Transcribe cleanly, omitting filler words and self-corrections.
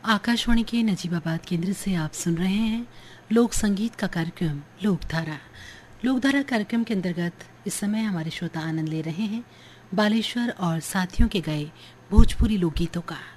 आकाशवाणी के नजीबाबाद केंद्र से आप सुन रहे हैं लोक संगीत का कार्यक्रम लोकधारा। लोकधारा कार्यक्रम के अंतर्गत इस समय हमारे श्रोता आनंद ले रहे हैं बालेश्वर और साथियों के गए भोजपुरी लोकगीतों का।